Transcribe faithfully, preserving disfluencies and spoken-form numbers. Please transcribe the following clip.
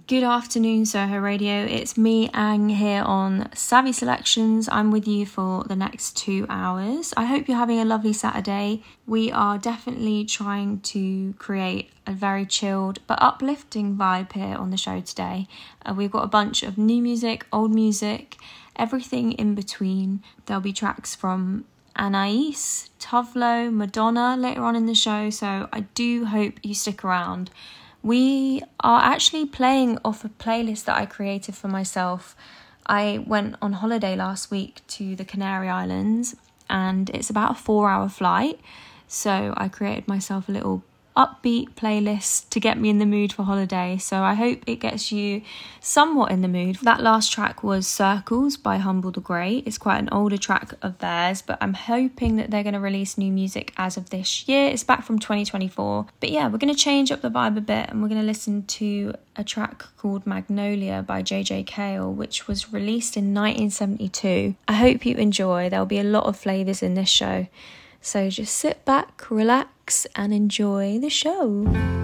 Good afternoon, Soho Radio. It's me, Ang, here on Savvy Selections. I'm with you for the next two hours. I hope you're having a lovely Saturday. We are definitely trying to create a very chilled but uplifting vibe here on the show today. Uh, we've got a bunch of new music, old music, everything in between. There'll be tracks from Anais, Tovlo, Madonna later on in the show, so I do hope you stick around. We are actually playing off a playlist that I created for myself. I went on holiday last week to the Canary Islands and it's about a four hour flight. So I created myself a little upbeat playlist to get me in the mood for holiday. So I hope it gets you somewhat in the mood. That last track was Circles by Humble the Great. It's quite an older track of theirs, but I'm hoping that they're going to release new music as of this year. It's back from twenty twenty-four. But yeah, we're going to change up the vibe a bit and we're going to listen to a track called Magnolia by J J Cale, which was released in nineteen seventy-two. I hope you enjoy. There'll be a lot of flavours in this show. So just sit back, relax, and enjoy the show.